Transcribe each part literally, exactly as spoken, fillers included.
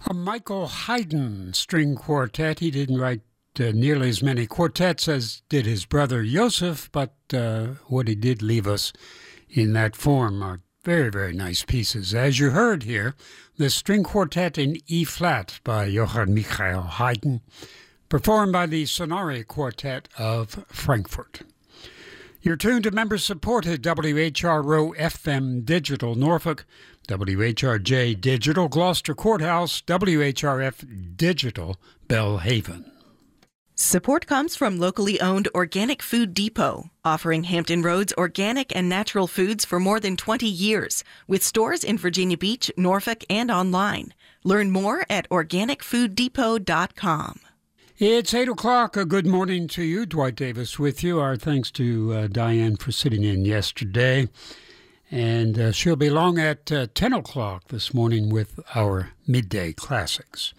A Michael Haydn string quartet. He didn't write uh, nearly as many quartets as did his brother Joseph, but uh, what he did leave us in that form are very, very nice pieces. As you heard here, the string quartet in E-flat by Johann Michael Haydn, performed by the Sonari Quartet of Frankfurt. You're tuned to member-supported W H R O F M Digital Norfolk, W H R J Digital Gloucester Courthouse, W H R F Digital Bellhaven. Support comes from locally owned Organic Food Depot, offering Hampton Roads organic and natural foods for more than twenty years, with stores in Virginia Beach, Norfolk, and online. Learn more at organic food depot dot com. It's eight o'clock. A good morning to you. Dwight Davis with you. Our thanks to uh, Diane for sitting in yesterday. And uh, she'll be along at uh, ten o'clock this morning with our midday classics.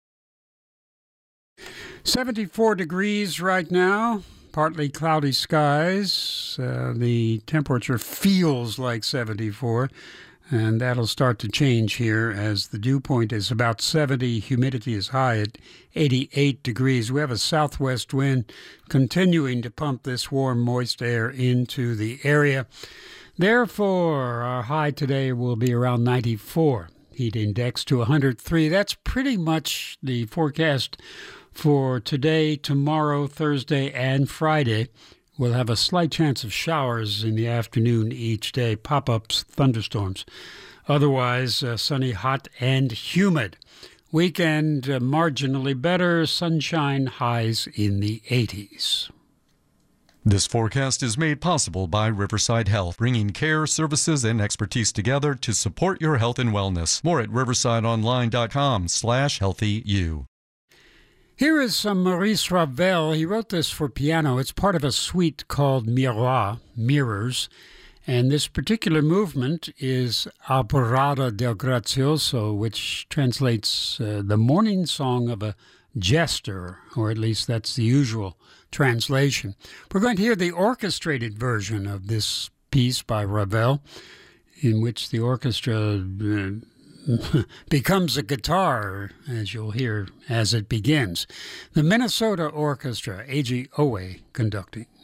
seventy-four degrees right now, partly cloudy skies. Uh, the temperature feels like seventy-four. And that'll start to change here as the dew point is about seventy. Humidity is high at eighty-eight degrees. We have a southwest wind continuing to pump this warm, moist air into the area. Therefore, our high today will be around ninety-four. Heat index to one hundred three. That's pretty much the forecast for today, tomorrow, Thursday, and Friday. We'll have a slight chance of showers in the afternoon each day, pop-ups, thunderstorms. Otherwise, uh, sunny, hot, and humid. Weekend uh, marginally better, sunshine, highs in the eighties. This forecast is made possible by Riverside Health, bringing care, services, and expertise together to support your health and wellness. More at riversideonline.com slash healthyu. Here is some Maurice Ravel. He wrote this for piano. It's part of a suite called Miroir, Mirrors. And this particular movement is Alborada del Grazioso, which translates uh, the morning song of a jester, or at least that's the usual translation. We're going to hear the orchestrated version of this piece by Ravel, in which the orchestra Uh, becomes a guitar, as you'll hear as it begins. The Minnesota Orchestra, A G Owe, conducting.